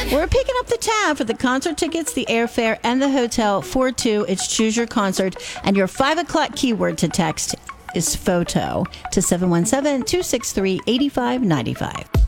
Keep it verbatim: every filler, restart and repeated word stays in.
We're picking up the tab for the concert tickets, the airfare, and the hotel for two. It's Choose Your Concert, and your five o'clock keyword to text is photo to seven one seven, two six three, eight five nine five.